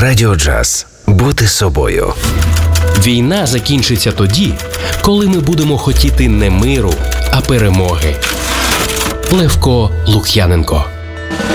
Радіо Джаз. Бути собою. Війна закінчиться тоді, коли ми будемо хотіти не миру, а перемоги. Левко Лук'яненко.